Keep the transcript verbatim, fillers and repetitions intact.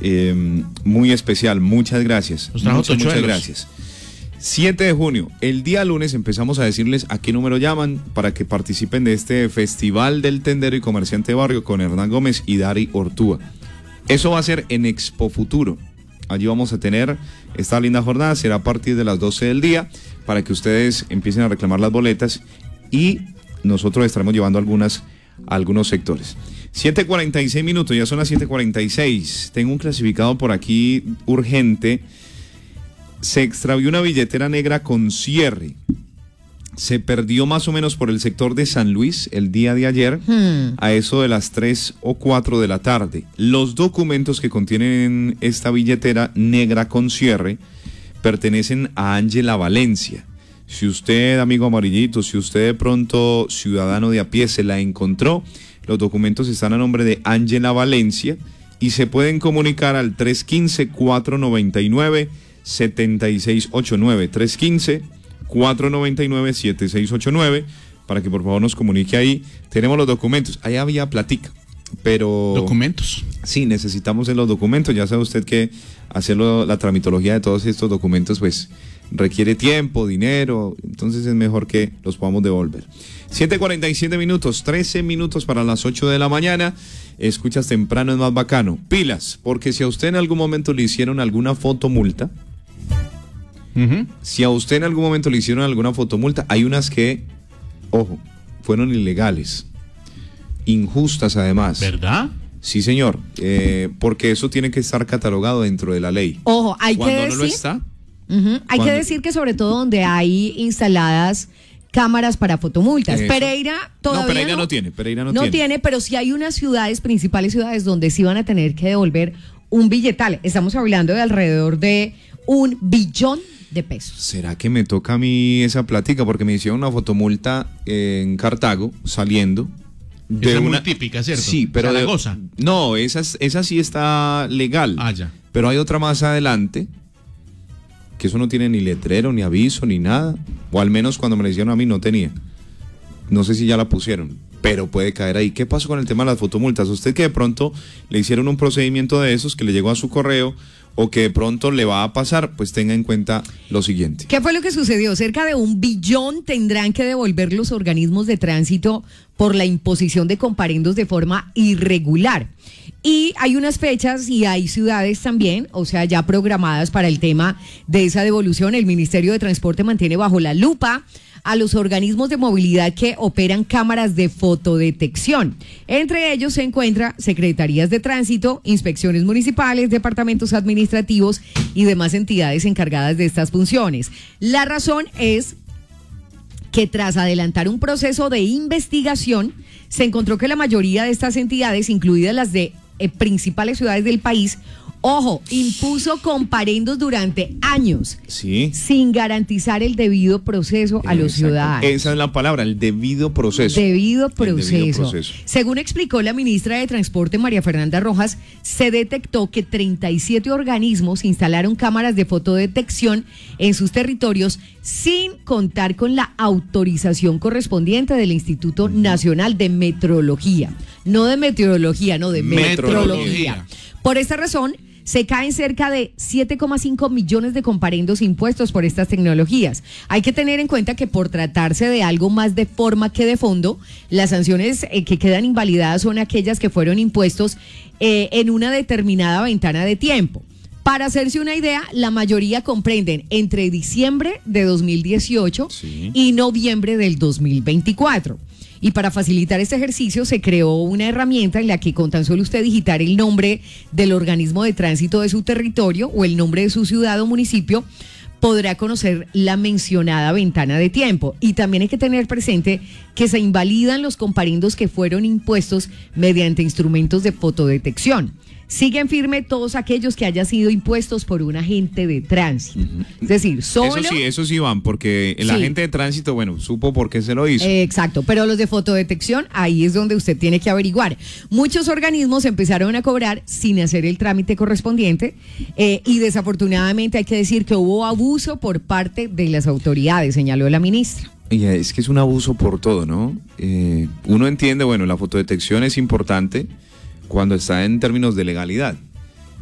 eh, muy especial. Muchas gracias. Muchas, muchas gracias. siete de junio, el día lunes empezamos a decirles a qué número llaman para que participen de este Festival del Tendero y Comerciante de Barrio con Hernán Gómez y Dari Ortúa. Eso va a ser en Expo Futuro. Allí vamos a tener esta linda jornada, será a partir de las doce del día para que ustedes empiecen a reclamar las boletas y nosotros estaremos llevando algunas a algunos sectores. siete cuarenta y seis minutos, ya son las siete cuarenta y seis. Tengo un clasificado por aquí urgente. Se extravió una billetera negra con cierre. Se perdió más o menos por el sector de San Luis el día de ayer, hmm. a eso de las tres o cuatro de la tarde. Los documentos que contienen esta billetera negra con cierre pertenecen a Ángela Valencia. Si usted, amigo amarillito, si usted de pronto, ciudadano de a pie, se la encontró, los documentos están a nombre de Ángela Valencia y se pueden comunicar al tres uno cinco, cuatro nueve nueve, siete seis ocho nueve, tres uno cinco, cuatro nueve nueve, siete seis ocho nueve, para que por favor nos comunique ahí. Tenemos los documentos, ahí había platica, pero... ¿Documentos? Sí, necesitamos en los documentos, ya sabe usted que hacerlo, la tramitología de todos estos documentos pues requiere tiempo, dinero, entonces es mejor que los podamos devolver. siete cuarenta y siete minutos, trece minutos para las ocho de la mañana. Escuchas temprano es más bacano. Pilas, porque si a usted en algún momento le hicieron alguna fotomulta, uh-huh. si a usted en algún momento le hicieron alguna fotomulta, hay unas que, ojo, fueron ilegales, injustas además. ¿Verdad? Sí, señor, eh, porque eso tiene que estar catalogado dentro de la ley. Ojo, hay Cuando que decir... no lo está... Uh-huh. Hay Cuando... que decir que sobre todo donde hay instaladas cámaras para fotomultas. Eso. Pereira todavía no, Pereira no, no tiene, Pereira no, no tiene. tiene, pero sí hay unas ciudades, principales ciudades, donde sí van a tener que devolver un billetal. Estamos hablando de alrededor de un billón de pesos. ¿Será que me toca a mí esa plática? Porque me hicieron una fotomulta en Cartago, saliendo. De esa una... muy típica, ¿cierto? Sí, pero... Zaragoza. De... No, esa, esa sí está legal. Ah, ya. Pero hay otra más adelante, que eso no tiene ni letrero, ni aviso, ni nada. O al menos cuando me la hicieron a mí no tenía. No sé si ya la pusieron, pero puede caer ahí. ¿Qué pasó con el tema de las fotomultas? Usted que de pronto le hicieron un procedimiento de esos, que le llegó a su correo, o que de pronto le va a pasar, pues tenga en cuenta lo siguiente. ¿Qué fue lo que sucedió? Cerca de un billón tendrán que devolver los organismos de tránsito por la imposición de comparendos de forma irregular. Y hay unas fechas y hay ciudades también, o sea, ya programadas para el tema de esa devolución. El Ministerio de Transporte mantiene bajo la lupa a los organismos de movilidad que operan cámaras de fotodetección. Entre ellos se encuentran secretarías de tránsito, inspecciones municipales, departamentos administrativos y demás entidades encargadas de estas funciones. La razón es que tras adelantar un proceso de investigación, se encontró que la mayoría de estas entidades, incluidas las de eh, principales ciudades del país, ojo, impuso comparendos durante años, sí, sin garantizar el debido proceso a los ciudadanos. Esa es la palabra, el debido proceso. Debido proceso. debido proceso. Según explicó la ministra de Transporte, María Fernanda Rojas, se detectó que treinta y siete organismos instalaron cámaras de fotodetección en sus territorios sin contar con la autorización correspondiente del Instituto Nacional de Metrología. No de meteorología, no de metrología. metrología. Por esta razón, se caen cerca de siete coma cinco millones de comparendos impuestos por estas tecnologías. Hay que tener en cuenta que por tratarse de algo más de forma que de fondo, las sanciones eh, que quedan invalidadas son aquellas que fueron impuestos eh, en una determinada ventana de tiempo. Para hacerse una idea, la mayoría comprenden entre diciembre de dos mil dieciocho sí. y noviembre del dos mil veinticuatro. Y para facilitar este ejercicio se creó una herramienta en la que con tan solo usted digitar el nombre del organismo de tránsito de su territorio o el nombre de su ciudad o municipio, podrá conocer la mencionada ventana de tiempo. Y también hay que tener presente que se invalidan los comparendos que fueron impuestos mediante instrumentos de fotodetección. Siguen firme todos aquellos que hayan sido impuestos por un agente de tránsito. Uh-huh. Es decir, solo... Eso sí, eso sí van, porque el sí. agente de tránsito, bueno, supo por qué se lo hizo. Eh, exacto, pero los de fotodetección, ahí es donde usted tiene que averiguar. Muchos organismos empezaron a cobrar sin hacer el trámite correspondiente eh, y desafortunadamente hay que decir que hubo abuso por parte de las autoridades, señaló la ministra. Y es que es un abuso por todo, ¿no? Eh, uno entiende, bueno, la fotodetección es importante cuando está en términos de legalidad.